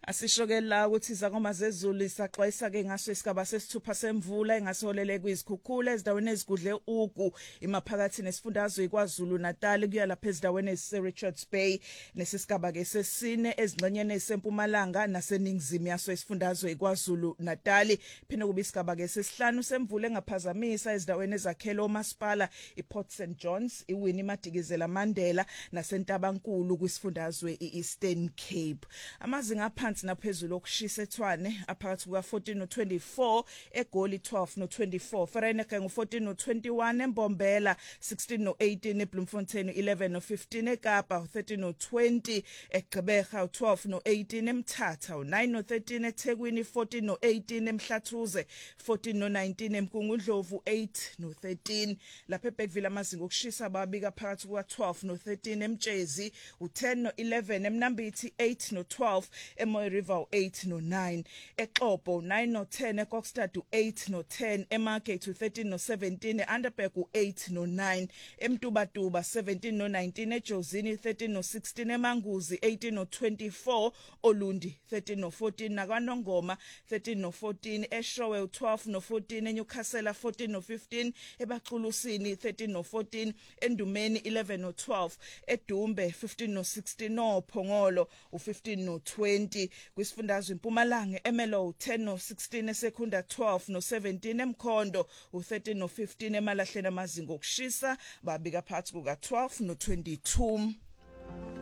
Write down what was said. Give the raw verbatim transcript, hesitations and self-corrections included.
Asishokela ukuthi izangoma zezulu isaxwayisa ke ngaso isigaba sesithupha semvula engasolele kwizikhukhula ezindaweni ezigudle ugu imaphakathi nesifundazwe kwaZulu Natal kuya lapha ezindaweni eziseRichards Bay nesisigaba ke sesine ezingxenyeni esempumalanga naseningizimu yaso isifundazwe kwaZulu Natal phinde kube isigaba ke sesihlanu semvula engaphazamisa ezindaweni ezakhela omasipala iPort Saint John's iWinnie Madikizela Mandela nasentabankulu kwisifundazwe iEastern Cape. Amazinga aphansi naphezulu okushisa eTshwane aphakathi kuka fourteen no twenty-four eGoli twelve no twenty-four Vereeniging ngu fourteen no twenty-one eMbombela sixteen no eighteen eBloemfontein eleven no fifteen eKapa thirteen no twenty eGqeberha twelve no eighteen eMthatha nine no thirteen eThekwini fourteen no eighteen eMhlathuze fourteen no nineteen eMkungundlovu eight no thirteen lapha eBergville amazinga okushisa babika phakathi kuka twelve no thirteen eMtshezi u10 no eleven eMnambithi eight no twelve eMoy River eight no nine eXhobo nine no ten eKokstad eight no ten eMarket thirteen no seventeen eUnderberg eight no nine eMtubatuba seventeen no nineteen eJozini thirteen no sixteen eManguzi eighteen no twenty-four Olundi thirteen no fourteen nakwaNongoma thirteen no fourteen eShowe twelve no fourteen eNewcastle fourteen no fifteen eBaxulusini thirteen no fourteen eNdumeni eleven no twelve eDumbe fifteen no sixteen noPhongolo u15 no twenty kwisifundazwe eMpumalanga eMelo ten no sixteen eSekhunda twelve no seventeen eMkhondo u13 no fifteen emalahleni amazinga okushisa babika phakathi kuka twelve no twenty-two.